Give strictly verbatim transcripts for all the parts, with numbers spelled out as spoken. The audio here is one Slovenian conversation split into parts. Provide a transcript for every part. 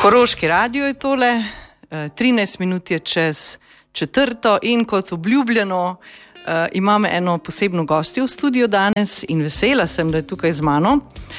Koroški radio je tole, trinajst minut je čez četrto in kot obljubljeno imamo eno posebno gostjo v studiu danes in vesela sem, da je tukaj z mano.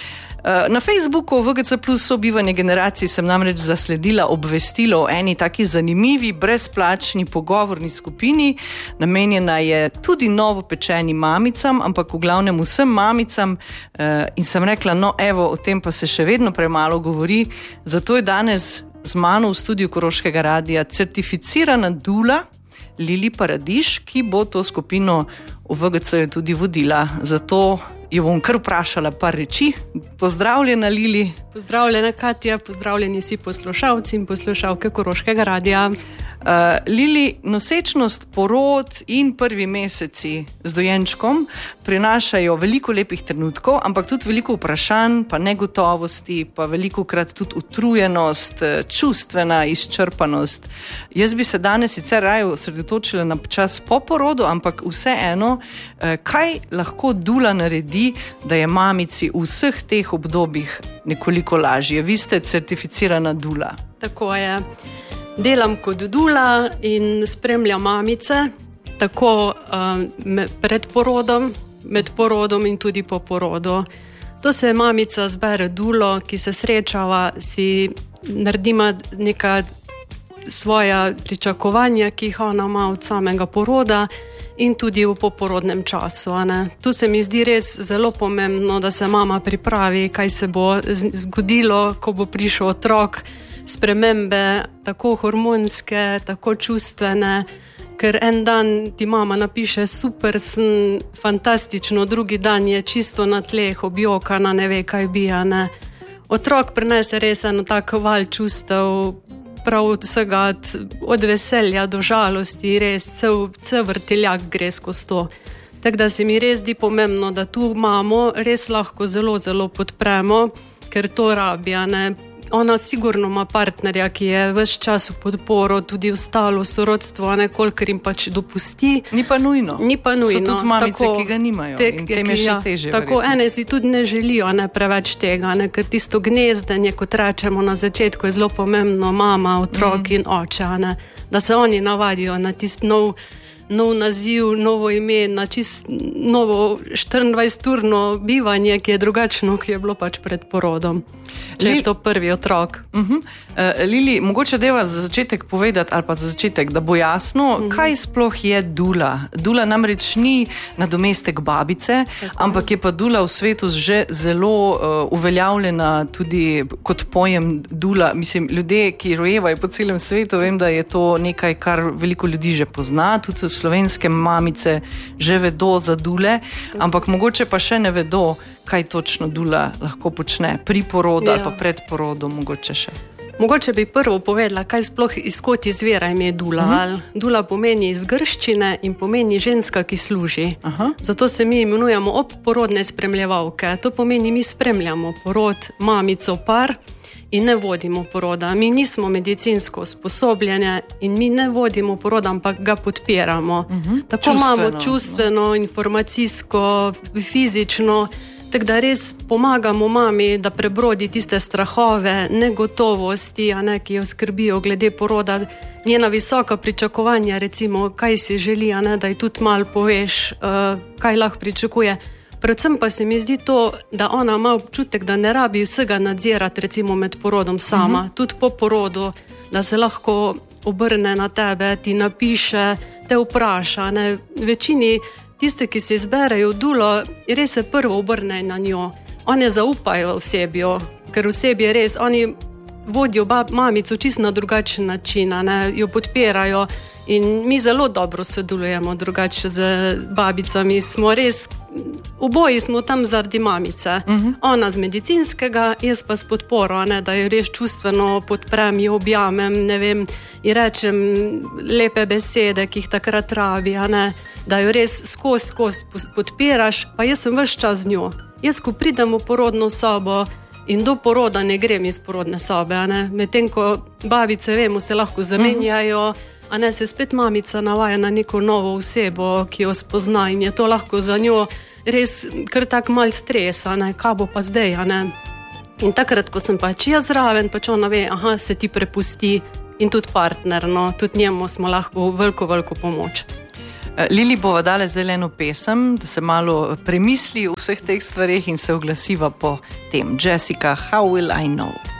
Na Facebooku V G C plus sobivanje generacij sem namreč zasledila obvestilo o eni taki zanimivi, brezplačni pogovorni skupini. Namenjena je tudi novopečenim mamicam, ampak v glavnem vsem mamicam. In sem rekla, no evo, o tem pa se še vedno premalo govori. Zato je danes z mano v studiu Koroškega radia certificirana dula Lili Paradiž, ki bo to skupino v V G C tudi vodila. Zato jo bom kar vprašala par reči. Pozdravljena, Lili. Pozdravljena, Katja. Pozdravljeni vsi poslušalci in poslušalke Koroškega radia. Uh, Lili, nosečnost, porod in prvi meseci z dojenčkom prinašajo veliko lepih trenutkov, ampak tudi veliko vprašanj, pa negotovosti, pa veliko krat tudi utrujenost, čustvena izčrpanost. Jaz bi se danes sicer raje osredotočila na čas po porodu, ampak vseeno, kaj lahko dula naredi, da je mamici v vseh teh obdobjih nekoliko lažje? Vi ste certificirana dula. Tako je. Delam kot dula in spremljam mamice, tako uh, pred porodom, med porodom in tudi po porodu. To se mamica zbere dulo, ki se srečava, si naredima neka svoja pričakovanja, ki jih ona ima od samega poroda in tudi v poporodnem času. Ne? Tu se mi zdi res zelo pomembno, da se mama pripravi, kaj se bo zgodilo, ko bo prišel otrok, spremembe, tako hormonske, tako čustvene, ker en dan ti mama napiše super, sem fantastično, drugi dan je čisto na tleh, objokana, ne ve, kaj bija, ne. Otrok prinese res eno tako val čustev, prav od vsega, od veselja do žalosti, res cel, cel vrteljak gre skozi to. Tako da se mi res zdi pomembno, da tu mamo res lahko zelo, zelo podpremo, ker to rabija, ne. Ona sigurno ima partnerja, ki je ves čas v podporo, tudi ostalo sorodstvo, kolikor jim pač dopusti. Ni pa nujno. Ni pa nujno. So tudi mamice, tako, ki ga nimajo tek, in tem je še težje. Tako, verjetno. Ene si tudi ne želijo ne, preveč tega, ne, ker tisto gnezdenje, kot rečemo na začetku, je zelo pomembno, mama, otrok mm. in oče, ne, da se oni navadijo na tisti nov nov naziv, novo ime, na čist novo štiriindvajseturno bivanje, ki je drugačno, ki je bilo pač pred porodom. Če Lili, je to prvi otrok. Uh-huh. Uh, Lili, mogoče deva za začetek povedati, ali pa za začetek, da bo jasno, uh-huh. kaj sploh je dula. Dula namreč ni nadomestek babice, tako, ampak je pa dula v svetu že zelo uh, uveljavljena tudi kot pojem dula. Mislim, ljudje, ki rojevajo po celem svetu, vem, da je to nekaj, kar veliko ljudi že pozna, tudi slovenske mamice že vedo za dule, ampak mogoče pa še ne vedo, kaj točno dula lahko počne pri porodu ja. ali pa pred porodom, mogoče še. Mogoče bi prvo povedala, kaj sploh izkot izvira ime dula. Uh-huh. Dula pomeni iz grščine in pomeni ženska, ki služi. Uh-huh. Zato se mi imenujemo obporodne spremljevalke. To pomeni, mi spremljamo porod, mamico, par in ne vodimo poroda. Mi nismo medicinsko usposobljene in mi ne vodimo poroda, ampak ga podpiramo. Uh-huh. Tako čustveno, imamo čustveno, no. informacijsko, fizično, tako da res pomagamo mami, da prebrodi tiste strahove, negotovosti, a ne, ki jo skrbijo glede poroda, njena visoka pričakovanja, recimo, kaj si želi, a ne, da ji tudi malo poveš, uh, kaj lahko pričakuje. Predvsem pa se mi zdi to, da ona ima občutek, da ne rabi vsega nadzirati, recimo med porodom sama, uh-huh. tudi po porodu, da se lahko obrne na tebe, ti napiše, te vpraša. Ne. Večini tiste, ki se izberejo dulo, res se prvo obrne na njo. One zaupajo osebju, ker osebi je res, oni vodijo bab, mamico čisto na drugačen način, ne, jo podpirajo in mi zelo dobro sodelujemo drugače z babicami. Smo res, oboji smo tam zaradi mamice. Uh-huh. Ona z medicinskega, jaz pa s podporo, ne, da jo res čustveno podprem, jo objamem, ne vem, in rečem lepe besede, ki jih takrat rabi, ne, da jo res skozi, skozi podpiraš, pa jaz sem ves čas z njo. Jaz, ko pridem v porodno sobo in do poroda ne grem iz porodne sobe, medtem ko babice, vemo, se lahko zamenjajo, uh-huh. a ne, se spet mamica navaja na neko novo osebo, ki jo spozna in je to lahko za njo res kar tak mal stresa, ne, kaj bo pa zdaj, a ne. In takrat, ko sem pač jaz zraven, pač ona ve, aha, se ti prepusti in tudi partner, no, tudi njemu smo lahko veliko, veliko pomoč. Lili bova dala zdaj eno pesem, da se malo premisli o vseh teh stvarih in se oglasiva po tem. Jessica, How Will I Know?